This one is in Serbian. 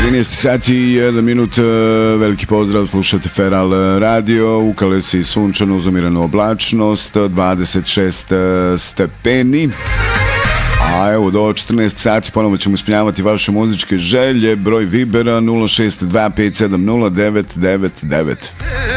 13 sati i 1 minut, veliki pozdrav, slušate Feral Radio, u Kalesi sunčano, uzumiranu oblačnost, 26 stepeni. A evo, do 14 sati ponovno ćemo ispunjavati vaše muzičke želje. Broj Vibera 062 570 999.